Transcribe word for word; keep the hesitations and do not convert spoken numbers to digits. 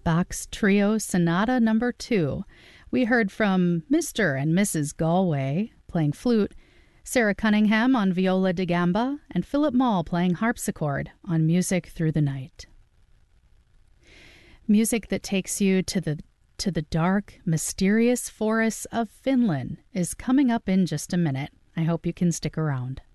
Bach's Trio Sonata Number two. We heard from Mister and Missus Galway playing flute, Sarah Cunningham on viola da gamba, and Philip Mall playing harpsichord on Music Through the Night. Music that takes you to the to the dark, mysterious forests of Finland is coming up in just a minute. I hope you can stick around.